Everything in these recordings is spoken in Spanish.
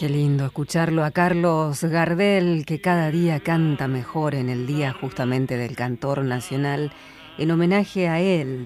Qué lindo escucharlo a Carlos Gardel, que cada día canta mejor en el día justamente del cantor nacional, en homenaje a él,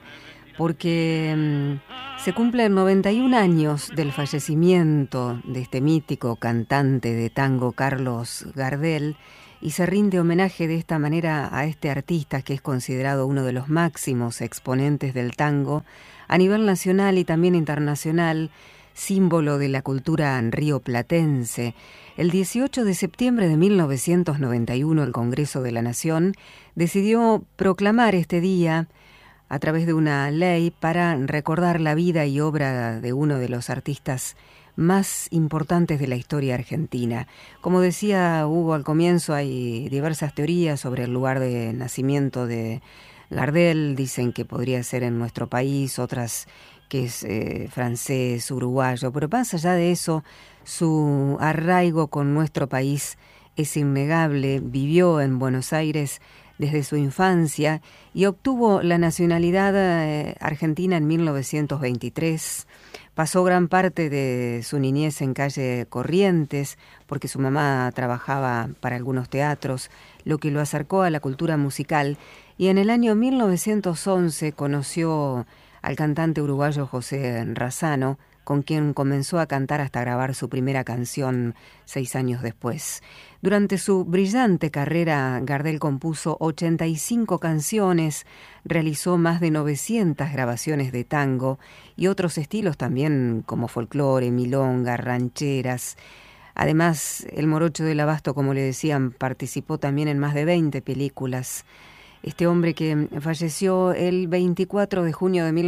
porque se cumplen 91 años del fallecimiento de este mítico cantante de tango Carlos Gardel, y se rinde homenaje de esta manera a este artista que es considerado uno de los máximos exponentes del tango a nivel nacional y también internacional, símbolo de la cultura rioplatense. El 18 de septiembre de 1991, el Congreso de la Nación decidió proclamar este día a través de una ley para recordar la vida y obra de uno de los artistas más importantes de la historia argentina. Como decía Hugo al comienzo, hay diversas teorías sobre el lugar de nacimiento de Gardel. Dicen que podría ser en nuestro país, otras que es francés, uruguayo, pero más allá de eso, su arraigo con nuestro país es innegable. Vivió en Buenos Aires desde su infancia y obtuvo la nacionalidad argentina en 1923. Pasó gran parte de su niñez en calle Corrientes, porque su mamá trabajaba para algunos teatros, lo que lo acercó a la cultura musical, y en el año 1911 conoció al cantante uruguayo José Razzano, con quien comenzó a cantar hasta grabar su primera canción 6 años después. Durante su brillante carrera, Gardel compuso 85 canciones, realizó más de 900 grabaciones de tango y otros estilos también como folclore, milonga, rancheras. Además, el Morocho del Abasto, como le decían, participó también en más de 20 películas. Este hombre que falleció el 24 de junio de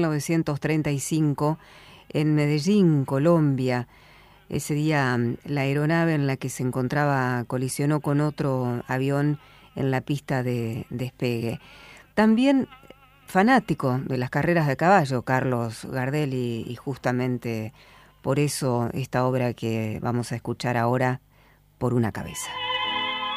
1935 en Medellín, Colombia. Ese día la aeronave en la que se encontraba colisionó con otro avión en la pista de despegue. También fanático de las carreras de caballo, Carlos Gardel, y justamente por eso esta obra que vamos a escuchar ahora, Por una cabeza.